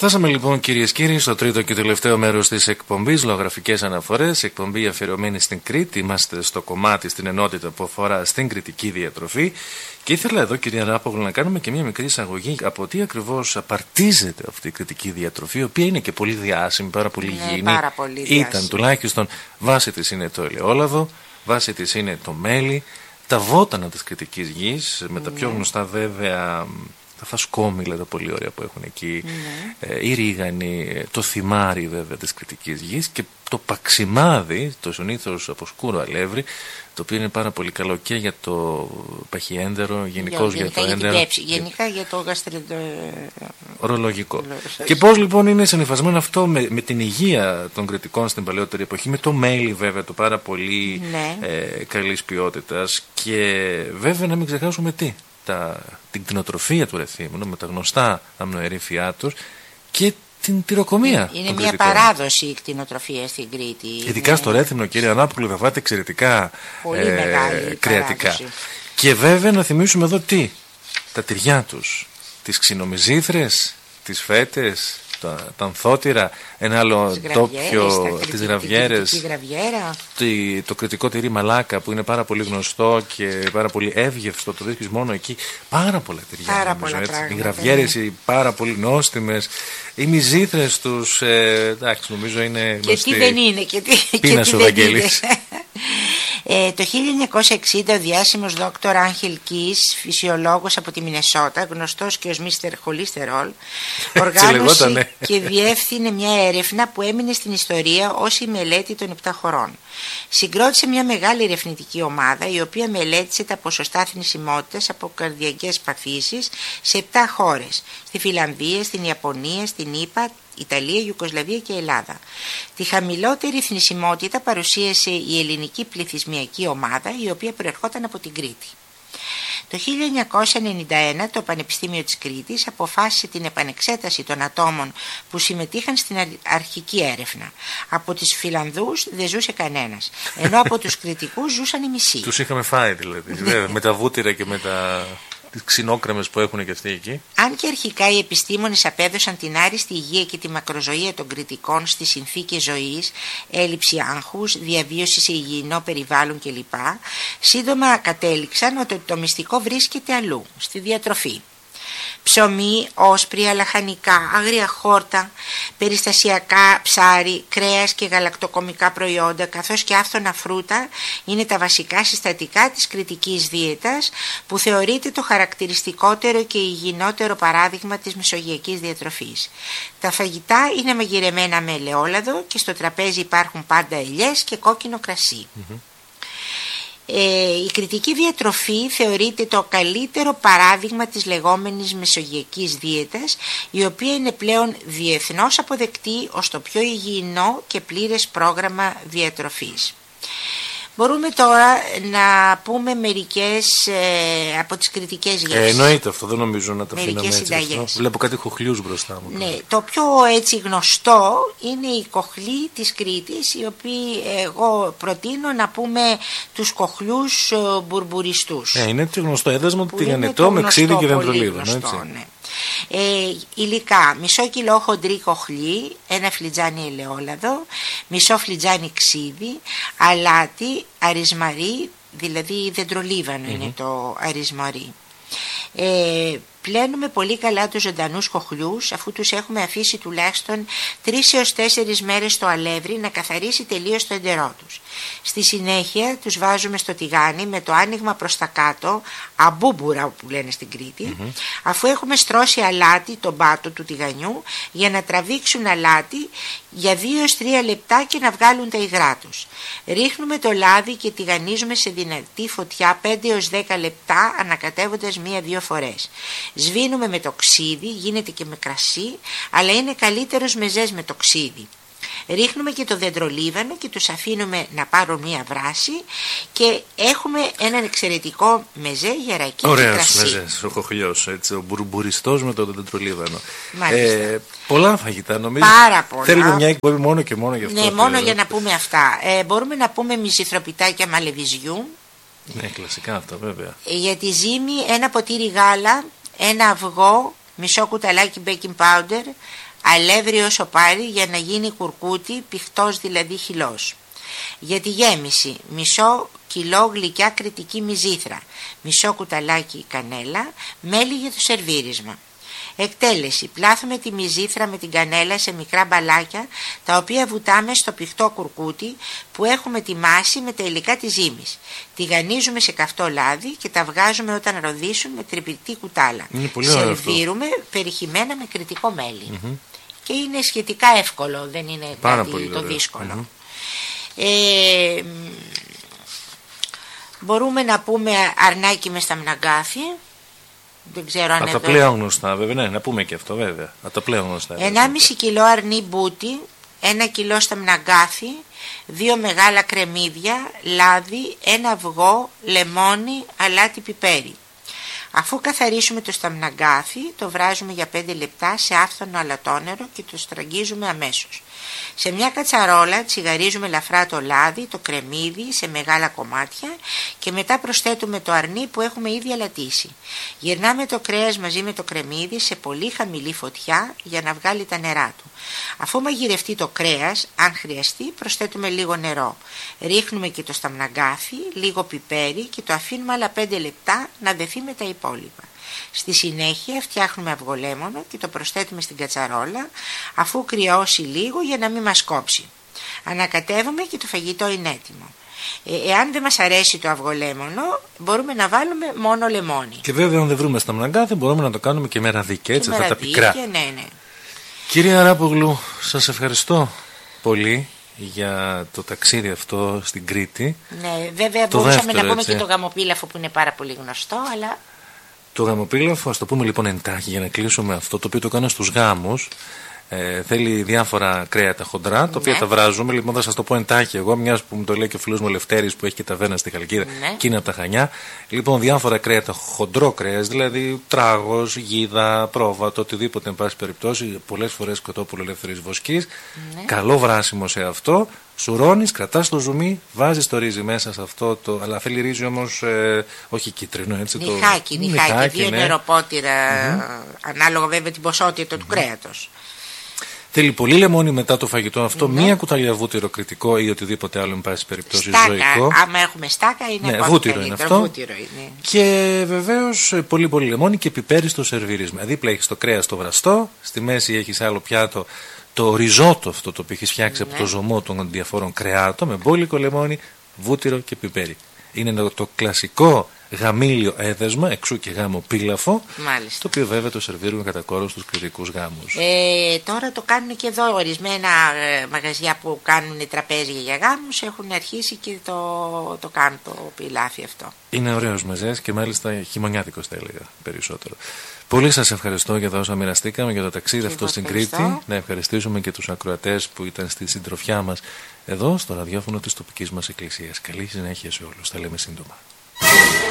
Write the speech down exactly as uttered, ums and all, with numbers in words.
Φτάσαμε λοιπόν, κυρίες και κύριοι, στο τρίτο και τελευταίο μέρος της εκπομπής, Λογογραφικές Αναφορές, εκπομπή αφιερωμένη στην Κρήτη. Είμαστε στο κομμάτι, στην ενότητα που αφορά στην κρητική διατροφή. Και ήθελα εδώ, κυρία Ράπογλου, να κάνουμε και μια μικρή εισαγωγή από τι ακριβώς απαρτίζεται αυτή η κρητική διατροφή, η οποία είναι και πολύ διάσημη, πάρα πολύ ναι, υγιεινή. Πάρα πολύ διάσημη. Ήταν τουλάχιστον, βάση της είναι το ελαιόλαδο, βάση της είναι το μέλι, τα βότανα της κρητικής γης, με τα πιο γνωστά βέβαια. Τα φασκόμηλα τα πολύ ωραία που έχουν εκεί, ναι. ε, η ρίγανη, το θυμάρι βέβαια της κρητικής γης και το παξιμάδι, το συνήθως από σκούρο αλεύρι, το οποίο είναι πάρα πολύ καλό και για το παχιέντερο, γενικώς για, για το έντερο. Για την γενικά για το γαστρεντο... ορολογικό. Και πώς λοιπόν είναι συνυφασμένο αυτό με, με την υγεία των κρητικών στην παλαιότερη εποχή, με το μέλι βέβαια, το πάρα πολύ ναι. ε, καλής ποιότητας, και βέβαια να μην ξεχάσουμε τι. Τα, την κτηνοτροφία του Ρεθύμνου με τα γνωστά αμνοερήφια τους και την τυροκομεία. Είναι, είναι μια παράδοση η κτηνοτροφία στην Κρήτη. Ειδικά είναι... στο Ρέθυμνο, κύριε Ανάπουλου, θα φάτε εξαιρετικά πολύ ε, μεγάλη κρεατικά. Παράδοση. Και βέβαια να θυμίσουμε εδώ τι, τα τυριά τους, τις ξινομυζήθρες, τις φέτες, τα, τα ανθότυρα, ένα άλλο τόπιο, τις γραβιέρες, το, το κρητικό τυρί Μαλάκα που είναι πάρα πολύ γνωστό και πάρα πολύ εύγευστο, το βρίσκεις μόνο εκεί. Πάρα πολλά τυριά. Πάρα νομίζω, πολλά έτσι. πράγματα, Οι γραβιέρες, ναι. οι πάρα πολύ νόστιμες, οι μυζήθρες τους, ε, εντάξει, νομίζω είναι και τι δεν είναι, και τι, πείνας και ο Βαγγέλης. Ε, το χίλια εννιακόσια εξήντα ο διάσημος δόκτωρ Άγχελ Κις, φυσιολόγος από τη Μινεσότα, γνωστός και ως μίστερ Χολίστερολ, οργάνωσε και διεύθυνε μια έρευνα που έμεινε στην ιστορία ως η μελέτη των επτά χωρών. Συγκρότησε μια μεγάλη ερευνητική ομάδα η οποία μελέτησε τα ποσοστά θνησιμότητας από καρδιακές παθήσεις σε επτά χώρες, στη Φιλανδία, στην Ιαπωνία, στην ΗΠΑ, Ιταλία, Ιουγκοσλαβία και Ελλάδα. Τη χαμηλότερη θνησιμότητα παρουσίασε η ελληνική πληθυσμιακή ομάδα, η οποία προερχόταν από την Κρήτη. Το χίλια εννιακόσια ενενήντα ένα το Πανεπιστήμιο της Κρήτης αποφάσισε την επανεξέταση των ατόμων που συμμετείχαν στην αρχική έρευνα. Από τους Φιλανδούς δεν ζούσε κανένας, ενώ από τους Κρητικούς ζούσαν οι μισοί. Τους είχαμε φάει δηλαδή, με τα βούτυρα και με τα... τις ξινόκρεμες που έχουν και αυτοί εκεί. Αν και αρχικά οι επιστήμονες απέδωσαν την άριστη υγεία και τη μακροζωία των Κρητικών στις συνθήκες ζωής, έλλειψη άγχους, διαβίωση σε υγιεινό περιβάλλον κλπ., σύντομα κατέληξαν ότι το μυστικό βρίσκεται αλλού, στη διατροφή. Ψωμί, όσπρια, λαχανικά, άγρια χόρτα, περιστασιακά ψάρι, κρέας και γαλακτοκομικά προϊόντα, καθώς και άφθονα φρούτα είναι τα βασικά συστατικά της κρητικής δίαιτας, που θεωρείται το χαρακτηριστικότερο και υγιεινότερο παράδειγμα της μεσογειακής διατροφής. Τα φαγητά είναι μαγειρεμένα με ελαιόλαδο και στο τραπέζι υπάρχουν πάντα ελιές και κόκκινο κρασί. Mm-hmm. Ε, η κρητική διατροφή θεωρείται το καλύτερο παράδειγμα της λεγόμενης μεσογειακής δίαιτας, η οποία είναι πλέον διεθνώς αποδεκτή ως το πιο υγιεινό και πλήρες πρόγραμμα διατροφής. Μπορούμε τώρα να πούμε μερικές ε, από τις κρητικές γεύσεις. Ε, εννοείται αυτό, δεν νομίζω να το αφήναμε έτσι. Αυτό. Βλέπω κάτι κοχλιούς μπροστά μου. Ναι, το πιο έτσι γνωστό είναι οι κοχλοί της Κρήτης, οι οποίοι εγώ προτείνω να πούμε τους κοχλιούς ε, μπουρμπουριστούς. Ε, είναι το γνωστό έδασμα που τηγανιτό με ξύδι και δεντρολίβανο. Ναι. Ε, υλικά: μισό κιλό χοντρή κοχλή, ένα φλιτζάνι ελαιόλαδο, μισό φλιτζάνι ξύδι, αλάτι, αρισμαρί, δηλαδή δεντρολίβανο mm-hmm. είναι το αρισμαρί. Ε, πλένουμε πολύ καλά τους ζωντανούς κοχλούς, αφού τους έχουμε αφήσει τουλάχιστον τρεις έως τέσσερις μέρες στο αλεύρι να καθαρίσει τελείως το εντερό τους. Στη συνέχεια τους βάζουμε στο τηγάνι με το άνοιγμα προς τα κάτω, αμπούμπουρα που λένε στην Κρήτη, mm-hmm. αφού έχουμε στρώσει αλάτι τον πάτο του τηγανιού για να τραβήξουν αλάτι για δύο έως τρία λεπτά και να βγάλουν τα υγρά τους. Ρίχνουμε το λάδι και τηγανίζουμε σε δυνατή φωτιά πέντε έως δέκα λεπτά, ανακατεύοντας μία-δύο φορές. Σβήνουμε με το ξύδι, γίνεται και με κρασί, αλλά είναι καλύτερος μεζές με το ξύδι. Ρίχνουμε και το δεντρολίβανο και τους αφήνουμε να πάρουν μία βράση και έχουμε έναν εξαιρετικό μεζέ για ρακί και κρασί. Ωραίος μεζές, ο κοχλιός, έτσι, ο μπουρμπουριστός με το δεντρολίβανο. Ε, πολλά φαγητά νομίζω. Πάρα πολλά. Θέλουμε μια εκπομπή μόνο και μόνο για αυτό. Ναι, μόνο για να πούμε αυτά. Ε, μπορούμε να πούμε μυζηθροπιτάκια μαλεβιζιού. Ναι, κλασικά αυτά βέβαια. Ε, για τη ζύμη ένα ποτήρι γάλα, ένα αυγό, μισό κουταλάκι baking powder, αλεύρι όσο πάρει για να γίνει κουρκούτι, πηχτός δηλαδή χυλός. Για τη γέμιση, μισό κιλό γλυκιά κρητική μυζήθρα, μισό κουταλάκι κανέλα, μέλι για το σερβίρισμα. Εκτέλεση, πλάθουμε τη μυζήθρα με την κανέλα σε μικρά μπαλάκια, τα οποία βουτάμε στο πηχτό κουρκούτι που έχουμε ετοιμάσει με τα υλικά της ζύμης. Τη γανίζουμε σε καυτό λάδι και τα βγάζουμε όταν ροδίσουν με τρυπητή κουτάλα. Σερβίρουμε περιχυμένα με κρητικό μέλι. Mm-hmm. Και είναι σχετικά εύκολο, δεν είναι Πάρα κάτι το δύσκολο. Mm-hmm. Ε, μπορούμε να πούμε αρνάκι με σταμναγκάθι. Δεν ξέρω αν τα πλέον γνωστά, βέβαια, ναι, να πούμε και αυτό, βέβαια. Τα πλέον γνωστά. ενάμιση κιλό αρνί μπούτι, ένα κιλό σταμναγκάθι, δύο μεγάλα κρεμμύδια, λάδι, ένα αυγό, λεμόνι, αλάτι, πιπέρι. Αφού καθαρίσουμε το σταμναγκάθι, το βράζουμε για πέντε λεπτά σε άφθονο αλατόνερο και το στραγγίζουμε αμέσως. Σε μια κατσαρόλα τσιγαρίζουμε ελαφρά το λάδι, το κρεμμύδι σε μεγάλα κομμάτια και μετά προσθέτουμε το αρνί που έχουμε ήδη αλατίσει. Γυρνάμε το κρέας μαζί με το κρεμμύδι σε πολύ χαμηλή φωτιά για να βγάλει τα νερά του. Αφού μαγειρευτεί το κρέας, αν χρειαστεί, προσθέτουμε λίγο νερό. Ρίχνουμε και το σταμναγκάθι, λίγο πιπέρι και το αφήνουμε άλλα πέντε λεπτά να δεθεί με τα υπόλοιπα. Στη συνέχεια φτιάχνουμε αυγολέμονο και το προσθέτουμε στην κατσαρόλα αφού κρυώσει λίγο για να μην μας κόψει. Ανακατεύουμε και το φαγητό είναι έτοιμο. Ε, εάν δεν μας αρέσει το αυγολέμονο, μπορούμε να βάλουμε μόνο λεμόνι. Και βέβαια, αν δεν βρούμε σταμναγκάθι, μπορούμε να το κάνουμε και με ραδίκια, έτσι, αυτά τα πικρά. Ναι, ναι. Κύριε Αράπογλου, σας ευχαριστώ πολύ για το ταξίδι αυτό στην Κρήτη. Ναι, βέβαια το μπορούσαμε δεύτερο, να πούμε έτσι. Και το γαμοπίλαφο που είναι πάρα πολύ γνωστό, αλλά... Το γαμοπίλαφο, ας το πούμε λοιπόν εντάχει για να κλείσουμε αυτό, το οποίο το κάνω στους γάμους. Ε, θέλει διάφορα κρέατα χοντρά, τα οποία ναι. τα βράζουμε. Λοιπόν, θα σας το πω εντάχει εγώ, μιας που μου το λέει και ο φίλος μου Λευτέρης που έχει και ταβέρνα στη Χαλκίδα ναι. και είναι από τα Χανιά. Λοιπόν, διάφορα κρέατα, χοντρό κρέας, δηλαδή τράγος, γίδα, πρόβατο, οτιδήποτε εν πάση περιπτώσει. Πολλές φορές κοτόπουλο ελεύθερης βοσκής. Ναι. Καλό βράσιμο σε αυτό. Σουρώνεις, κρατάς το ζουμί, βάζεις το ρύζι μέσα σε αυτό το. Αλλά θέλει ρύζι όμως ε, όχι κίτρινο, έτσι. Νιχάκι, το... νιχάκι, νιχάκι δύο ναι. νεροπότηρα, mm-hmm. ανάλογα βέβαια την ποσότητα mm-hmm. του κρέατος. Θέλει πολύ λεμόνι μετά το φαγητό αυτό, ναι. μία κουταλιά βούτυρο κριτικό ή οτιδήποτε άλλο, εν πάση περιπτώσει, στάκα, ζωικό. Άμα έχουμε στάκα, είναι ναι, βούτυρο είναι αυτό. Βούτυρο είναι. Και βεβαίως πολύ πολύ λεμόνι και πιπέρι στο σερβίρισμα. Δίπλα έχεις το κρέας το βραστό, στη μέση έχεις άλλο πιάτο το ριζότο αυτό το οποίο έχεις φτιάξει ναι. από το ζωμό των διαφόρων κρεάτων με μπόλικο λεμόνι, βούτυρο και πιπέρι. Είναι το κλασικό γαμήλιο έδεσμα, εξού και γάμο πίλαφο, μάλιστα. το οποίο βέβαια το σερβίρουν κατά κόρο στους κριτικούς γάμους. Ε, τώρα το κάνουν και εδώ ορισμένα ε, μαγαζιά που κάνουν τραπέζια για γάμους, έχουν αρχίσει και το, το κάνουν το πιλάφι αυτό. Είναι ωραίος μεζές και μάλιστα χειμωνιάτικος θα έλεγα περισσότερο. Πολύ σας ευχαριστώ για τα όσα μοιραστήκαμε, για το ταξίδι αυτό στην Κρήτη. Να ευχαριστήσουμε και τους ακροατές που ήταν στη συντροφιά μας εδώ στο ραδιόφωνο της τοπικής μας εκκλησίας. Καλή συνέχεια σε όλους. Τα λέμε σύντομα.